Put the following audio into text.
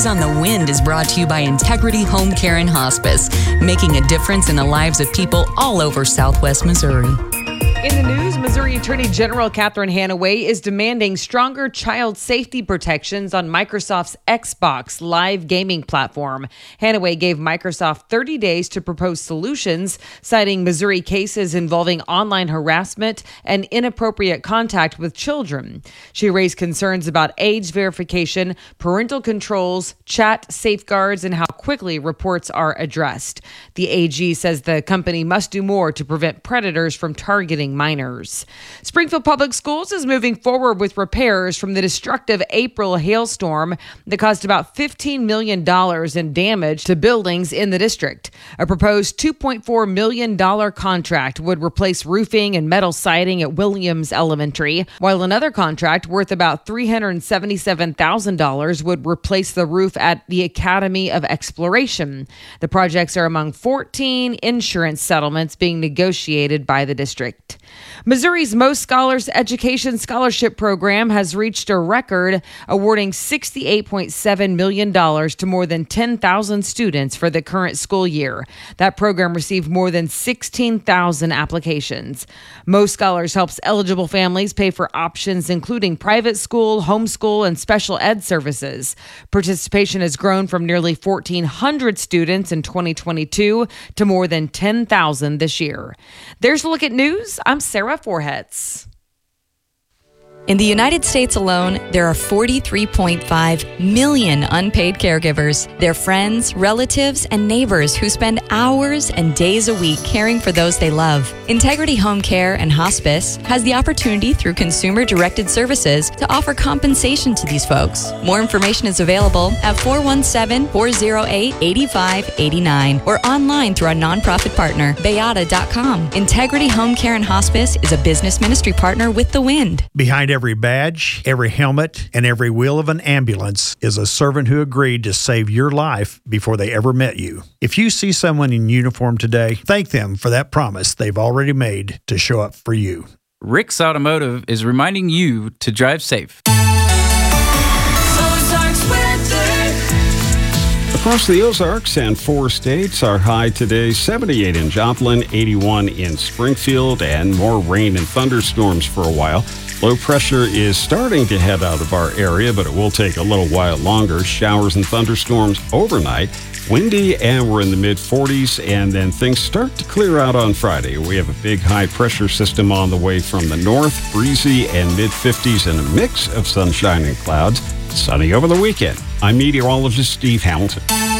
News on the Wind is brought to you by Integrity Home Care and Hospice, making a difference in the lives of people all over Southwest Missouri. In the news, Missouri Attorney General Catherine Hanaway is demanding stronger child safety protections on Microsoft's Xbox live gaming platform. Hanaway gave Microsoft 30 days to propose solutions, citing Missouri cases involving online harassment and inappropriate contact with children. She raised concerns about age verification, parental controls, chat safeguards, and how quickly reports are addressed. The AG says the company must do more to prevent predators from targeting minors. Springfield Public Schools is moving forward with repairs from the destructive April hailstorm that caused about $15 million in damage to buildings in the district. A proposed $2.4 million contract would replace roofing and metal siding at Williams Elementary, while another contract worth about $377,000 would replace the roof at the Academy of Exploration. The projects are among 14 insurance settlements being negotiated by the district. Missouri's Most Scholars Education Scholarship Program has reached a record, awarding $68.7 million to more than 10,000 students for the current school year. That program received more than 16,000 applications. Most Scholars helps eligible families pay for options including private school, homeschool, and special ed services. Participation has grown from nearly 1,400 students in 2022 to more than 10,000 this year. There's a look at news. I'm Sarah Forhetz. In the United States alone, there are 43.5 million unpaid caregivers. They're friends, relatives, and neighbors who spend hours and days a week caring for those they love. Integrity Home Care and Hospice has the opportunity through consumer-directed services to offer compensation to these folks. More information is available at 417-408-8589 or online through our nonprofit partner, Bayada.com. Integrity Home Care and Hospice is a business ministry partner with The Wind. Behind every badge, every helmet, and every wheel of an ambulance is a servant who agreed to save your life before they ever met you. If you see someone in uniform today, thank them for that promise they've already made to show up for you. Rick's Automotive is reminding you to drive safe. Across the Ozarks and 4 states, our high today, 78 in Joplin, 81 in Springfield, and more rain and thunderstorms for a while. Low pressure is starting to head out of our area, but it will take a little while longer. Showers and thunderstorms overnight. Windy, and we're in the mid-40s, and then things start to clear out on Friday. We have a big high-pressure system on the way from the north, breezy and mid-50s, and a mix of sunshine and clouds. Sunny over the weekend. I'm meteorologist Steve Hamilton.